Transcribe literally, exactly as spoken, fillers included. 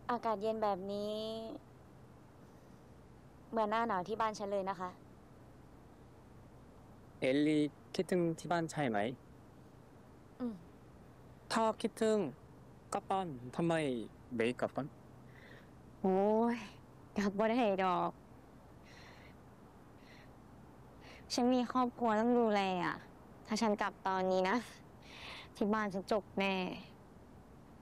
อากาศเย็นแบบนี้เหมือนหน้าหนาวที่บ้านฉันเลยนะคะเอลลี่คิดถึงที่บ้านใช่ไหมอืมถ้าคิดถึงกลับบ้านทำไมไม่กลับกันโอ้ยกลับบ่ได้ดอกฉันมีครอบครัวต้องดูแลอ่ะถ้าฉันกลับตอนนี้นะที่บ้านฉันจบแน่